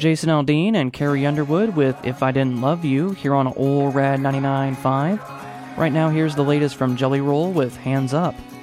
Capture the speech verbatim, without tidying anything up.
Jason Aldean and Carrie Underwood with If I Didn't Love You here on Ol' Rad ninety-nine point five. Right now, here's the latest from Jelly Roll with Hands Up.